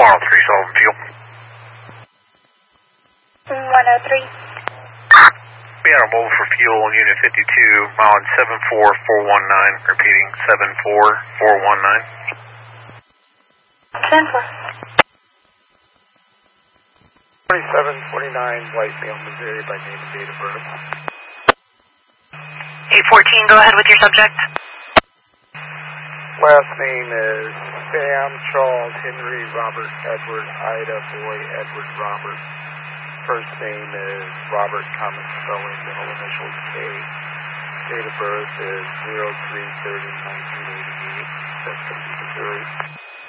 103 Sullivan Fuel. 103. Be on a mobile for fuel on Unit 52, mileage 74419, repeating 74419. 10-4. 2749 Whiteville, Missouri by name and date of birth. 814, go ahead with your subject. Last name is Sam, Charles, Henry, Robert, Edward, Ida, Boy, Edward, Robert. First name is Robert, common spelling, middle initials K. Date of birth is 03/30/1988. That's going to be Missouri.